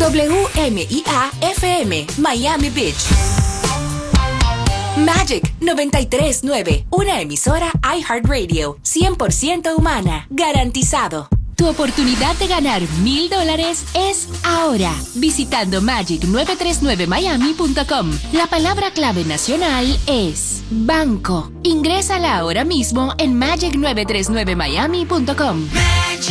WMIA-FM, Miami Beach. Magic 93.9, una emisora iHeartRadio, 100% humana, garantizado. Tu oportunidad de ganar $1,000 es ahora, visitando magic939miami.com. La palabra clave nacional es banco. Ingrésala ahora mismo en magic939miami.com.